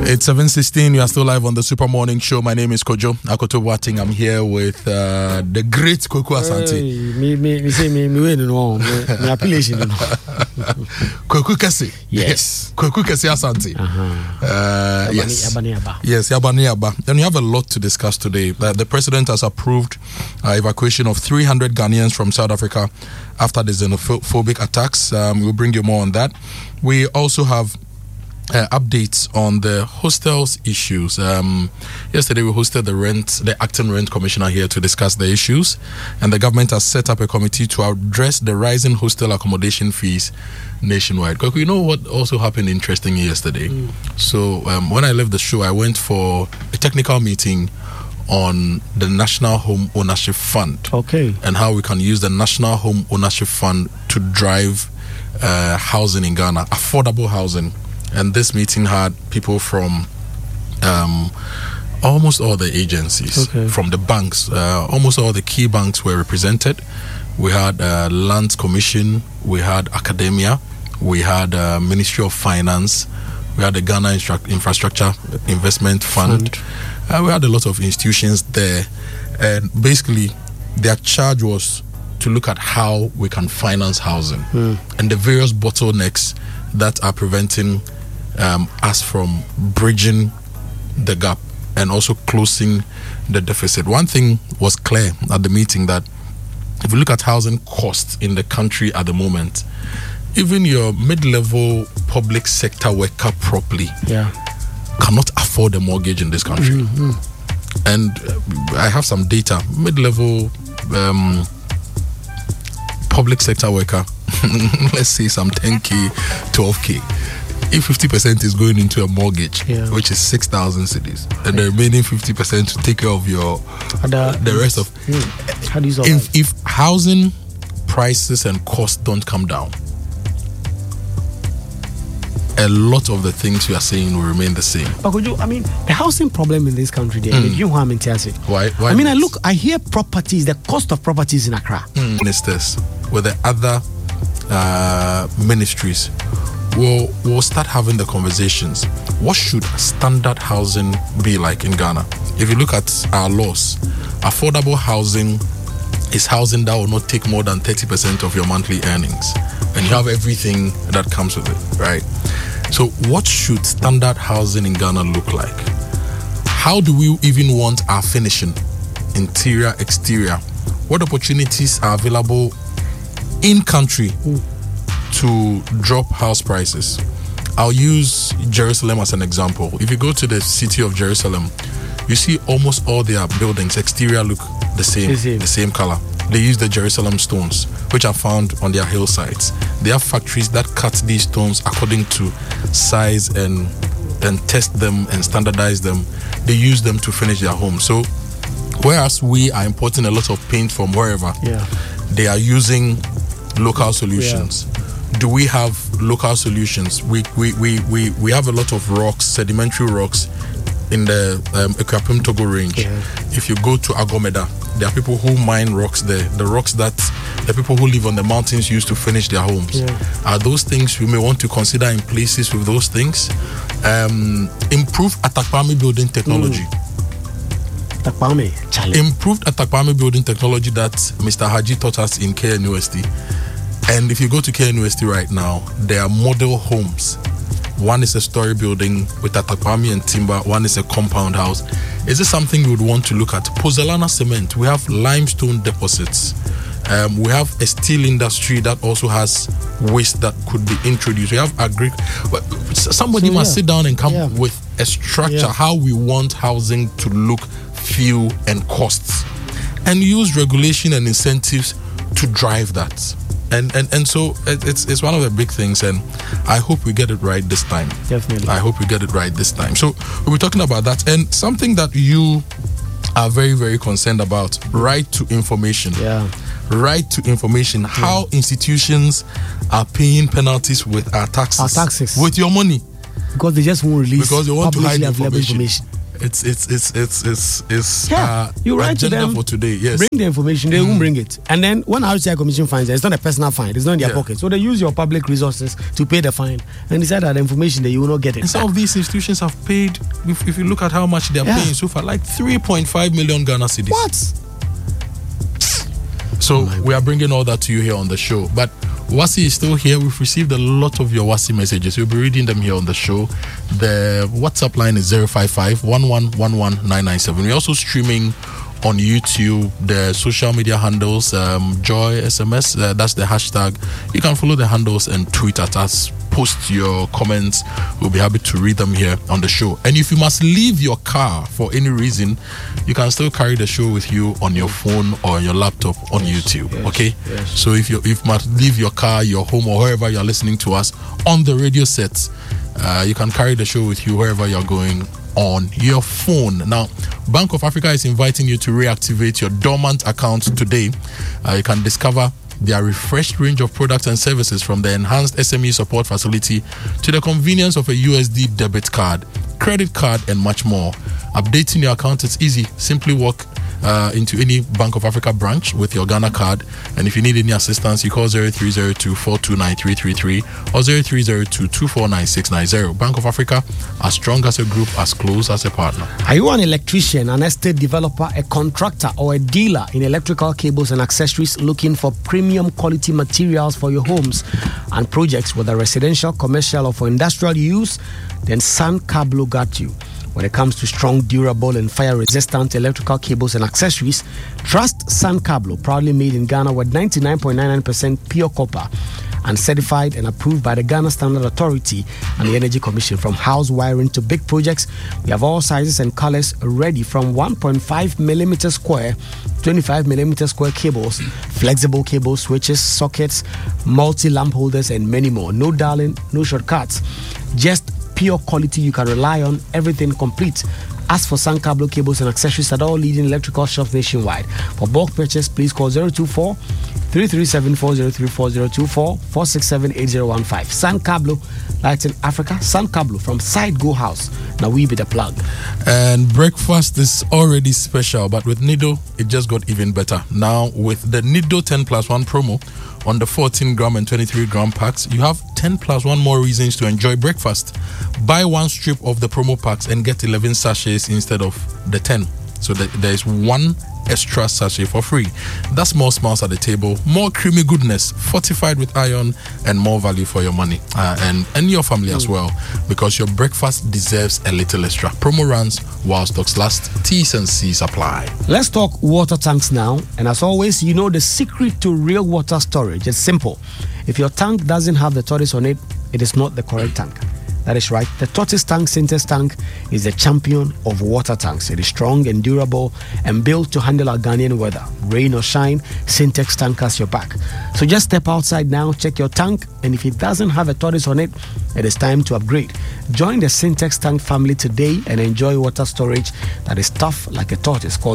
It's 7:16. You are still live on the Super Morning Show. My name is Kojo Akoto Wating. I'm here with the great Kwaku Asante. Me appellation. Kwaku Kese. Yes. Kwaku Kese Asante. Yes. Yes, Yabani Aba. And we have a lot to discuss today. The president has approved evacuation of 300 Ghanaians from South Africa after the xenophobic attacks. We'll bring you more on that. We also have updates on the hostels issues. Yesterday we hosted the acting rent commissioner here to discuss the issues, and the government has set up a committee to address the rising hostel accommodation fees nationwide. You know what also happened interestingly yesterday? So when I left the show, I went for a technical meeting on the National Home Ownership Fund. Okay. And how we can use the National Home Ownership Fund to drive housing in Ghana, affordable housing. And this meeting had people from almost all the agencies, from the banks. Almost all the key banks were represented. We had Lands Commission, we had Academia, we had Ministry of Finance, we had the Ghana Infrastructure Investment Fund. We had a lot of institutions there. And basically, their charge was to look at how we can finance housing and the various bottlenecks that are preventing us from bridging the gap and also closing the deficit. One thing was clear at the meeting, that if you look at housing costs in the country at the moment, even your mid-level public sector worker properly cannot afford a mortgage in this country. And I have some data. Mid-level public sector worker, let's say some 10K, 12K. If 50% is going into a mortgage, which is 6,000 cedis, and the remaining 50% to take care of the rest of. How do you if housing prices and costs don't come down, a lot of the things we are saying will remain the same. But could you, the housing problem in this country, Why? I hear properties, the cost of properties in Accra. Ministers with the other ministries we'll start having the conversations. What should standard housing be like in Ghana? If you look at our laws, affordable housing is housing that will not take more than 30% of your monthly earnings, and you have everything that comes with it, right? So what should standard housing in Ghana look like? How do we even want our finishing, interior, exterior? What opportunities are available in country to drop house prices? I'll use Jerusalem as an example. If you go to the city of Jerusalem, you see almost all their buildings, exterior look the same color. They use the Jerusalem stones, which are found on their hillsides. They have factories that cut these stones according to size and test them and standardize them. They use them to finish their homes. So whereas we are importing a lot of paint from wherever, they are using local solutions. Do we have local solutions? We have a lot of rocks, sedimentary rocks in the Ekwapim Togo range. If you go to Agomeda, there are people who mine rocks there. The rocks that the people who live on the mountains use to finish their homes. Are those things we may want to consider in places with those things? Improve Atakpami building technology. Improved Atakpami building technology that Mr. Haji taught us in KNUST. And if you go to KNUST right now, there are model homes. One is a story building with Atakpami and timber. One is a compound house. Is this something we would want to look at? Pozzolana cement. We have limestone deposits. We have a steel industry that also has waste that could be introduced. We have somebody must sit down and come with a structure, how we want housing to look, feel, and costs, and use regulation and incentives to drive that. And so it's one of the big things, and I hope we get it right this time. Definitely. I hope we get it right this time. So we'll be talking about that, and something that you are very, very concerned about, right to information. Right to information. How institutions are paying penalties with our taxes. Our taxes. With your money. Because they just won't release. Because they want to hide information. It's you write to agenda them for today. Yes. Bring the information, they won't bring it. And then when RTI Commission finds it, it's not a personal fine, it's not in their pocket. So they use your public resources to pay the fine and decide that the information that you will not get it. And some of these institutions have paid, if you look at how much they are paying so far, like 3.5 million Ghana cedis. What? So we are bringing all that to you here on the show. But Wasi is still here. We've received a lot of your Wasi messages. We'll be reading them here on the show. The WhatsApp line is 055-1111-997. We're also streaming on YouTube, the social media handles, Joy SMS, that's the hashtag. You can follow the handles and tweet at us. Post your comments. We'll be happy to read them here on the show. And if you must leave your car for any reason, you can still carry the show with you on your phone or on your laptop on YouTube. Okay? Yes. So if you must leave your car, your home, or wherever you're listening to us on the radio sets, you can carry the show with you wherever you're going on your phone. Now, Bank of Africa is inviting you to reactivate your dormant account today. You can discover their refreshed range of products and services, from the enhanced SME support facility to the convenience of a USD debit card, credit card, and much more. Updating your account is easy. Simply walk into any Bank of Africa branch with your Ghana card, and if you need any assistance, you call 0302-429-333 or 0302-249-690. Bank of Africa, as strong as a group, as close as a partner. Are you an electrician, an estate developer, a contractor, or a dealer in electrical cables and accessories looking for premium quality materials for your homes and projects, whether residential, commercial, or for industrial use? Then San Cablo got you. When it comes to strong, durable, and fire-resistant electrical cables and accessories, trust San Cablo, proudly made in Ghana with 99.99% pure copper and certified and approved by the Ghana Standard Authority and the Energy Commission. From house wiring to big projects, we have all sizes and colors ready, from 1.5 millimeter square, 25 millimeter square cables, flexible cable switches, sockets, multi-lamp holders, and many more. No darling, no shortcuts. Just pure quality you can rely on, everything complete. Ask for San Cablo cables and accessories at all leading electrical shops nationwide. For bulk purchase, please call 024-337-4034, 024-467-8015. San Cablo, lighting Africa. San Cablo from Side Go House. Now we be the plug. And breakfast is already special, but with Nido, it just got even better. Now with the Nido 10+1 promo on the 14 gram and 23 gram packs, you have 10+1 more reasons to enjoy breakfast. Buy one strip of the promo packs and get 11 sachets instead of the 10. So there is one extra sachet for free. That's more smiles at the table, more creamy goodness, fortified with iron, and more value for your money and your family as well, because your breakfast deserves a little extra. Promo runs while stocks last. T's and C's apply. Let's talk water tanks now. And as always, you know the secret to real water storage. It's simple. If your tank doesn't have the tortoise on it, it is not the correct tank. That is right. The Tortoise Tank Sintex tank is the champion of water tanks. It is strong and durable and built to handle our Ghanaian weather. Rain or shine, Sintex tank has your back. So just step outside now, check your tank, and if it doesn't have a tortoise on it, it is time to upgrade. Join the Sintex tank family today and enjoy water storage that is tough like a tortoise. Call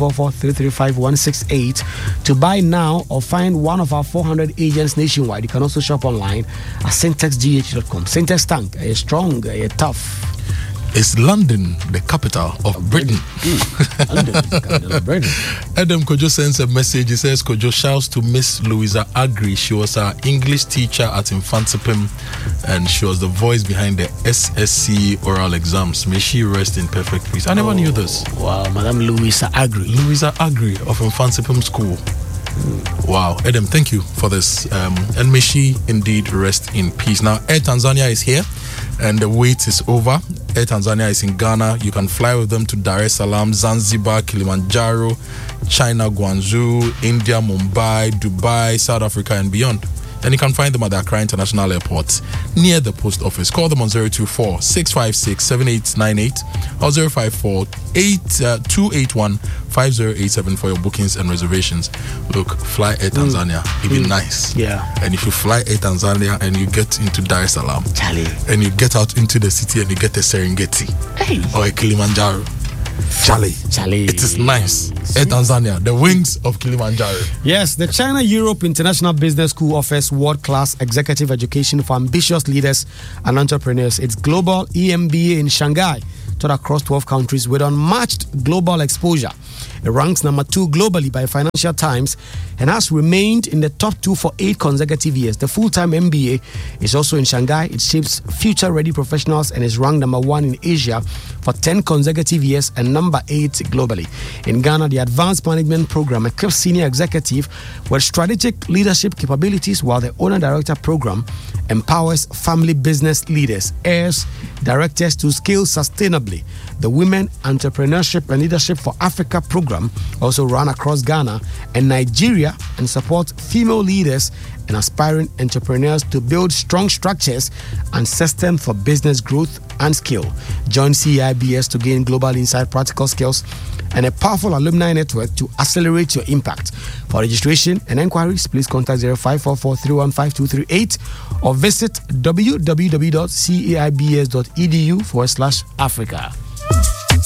0244-335-168 to buy now or find one of our 400 agents nationwide. You can also shop online at syntexgh.com. Sintex tank, a strong, a tough. Is London the capital of Britain? London is the capital of Britain. Adam Kojo sends a message. He says, Kojo, shouts to Miss Louisa Agri. She was our English teacher at Infantsipim, and she was the voice behind the SSC oral exams. May she rest in perfect peace. I never knew this. Wow, Madam Louisa Agri. Louisa Agri of Infantsipim School. Wow, Adam, thank you for this. And may she indeed rest in peace. Now, Air Tanzania is here, and the wait is over. Air Tanzania is in Ghana. You can fly with them to Dar es Salaam, Zanzibar, Kilimanjaro, China, Guangzhou, India, Mumbai, Dubai, South Africa, and beyond. And you can find them at the Accra International Airport near the post office. Call them on 024-656-7898 or 054-281-5087 for your bookings and reservations. Look, fly Air Tanzania. It'd be nice. Yeah. And if you fly Air Tanzania and you get into Dar es Salaam, Charlie, and you get out into the city and you get a Serengeti or a Kilimanjaro, Charlie, it is nice. Air Tanzania, the wings of Kilimanjaro. Yes, the China-Europe International Business School offers world-class executive education for ambitious leaders and entrepreneurs. It's Global EMBA in Shanghai, taught across 12 countries with unmatched global exposure. It ranks number 2 globally by Financial Times and has remained in the top 2 for 8 consecutive years. The full-time MBA is also in Shanghai. It shapes future-ready professionals and is ranked number 1 in Asia for 10 consecutive years and number 8 globally. In Ghana, the Advanced Management Program equips senior executive with strategic leadership capabilities, while the Owner-Director Program empowers family business leaders, heirs, directors to scale sustainably. The Women Entrepreneurship and Leadership for Africa program also run across Ghana and Nigeria and support female leaders and aspiring entrepreneurs to build strong structures and systems for business growth and skill. Join CEIBS to gain global insight, practical skills, and a powerful alumni network to accelerate your impact. For registration and enquiries, please contact 0544-315-238 or visit www.ceibs.edu/Africa.